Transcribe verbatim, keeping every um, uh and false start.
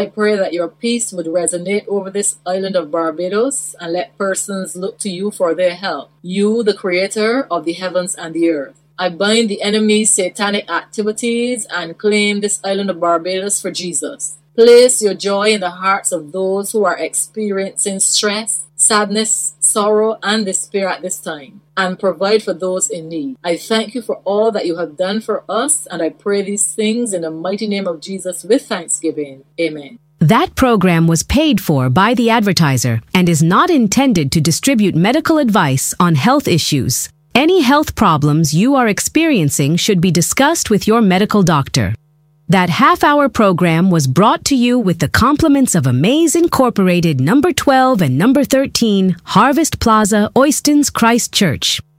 I pray that your peace would resonate over this island of Barbados and let persons look to you for their help. You, the creator of the heavens and the earth. I bind the enemy's satanic activities and claim this island of Barbados for Jesus. Place your joy in the hearts of those who are experiencing stress, sadness, sorrow, and despair at this time, and provide for those in need. I thank you for all that you have done for us, and I pray these things in the mighty name of Jesus with thanksgiving. Amen. That program was paid for by the advertiser and is not intended to distribute medical advice on health issues. Any health problems you are experiencing should be discussed with your medical doctor. That half-hour program was brought to you with the compliments of Amaze Incorporated, number twelve and number thirteen, Harvest Plaza, Oistins Christ Church.